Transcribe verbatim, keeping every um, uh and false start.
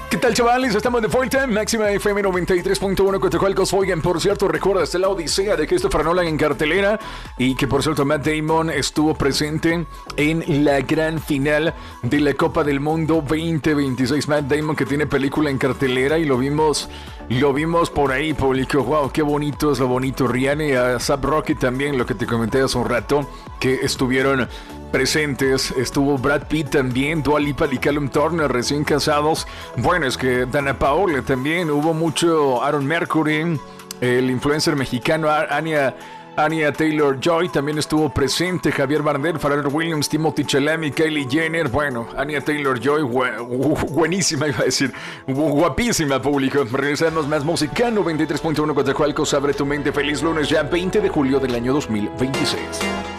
¿Qué tal, chavales? Estamos de vuelta. Máxima F M noventa y tres punto uno Coatzacoalcos. Oigan, por cierto, recuerda, está la odisea de Christopher Nolan en cartelera. Y que, por cierto, Matt Damon estuvo presente en la gran final de la Copa del Mundo veinte veintiséis. Matt Damon, que tiene película en cartelera, y lo vimos lo vimos por ahí, público. Wow, qué bonito es lo bonito. Rihanna y A$AP Rocky también, lo que te comenté hace un rato, que estuvieron presentes. Estuvo Brad Pitt también, Dua Lipa y Callum Turner recién casados. Bueno, es que Dana Paola también, hubo mucho. Aaron Mercury, el influencer mexicano Anya, Anya Taylor-Joy también estuvo presente. Javier Bardem, Pharrell Williams, Timothée Chalamet, Kylie Jenner. Bueno, Anya Taylor-Joy, gu- buenísima, iba a decir, gu- guapísima, público. Regresamos, más música. Noventa y tres punto uno Coatzacoalcos, abre tu mente. Feliz lunes, ya veinte de julio del año dos mil veintiséis.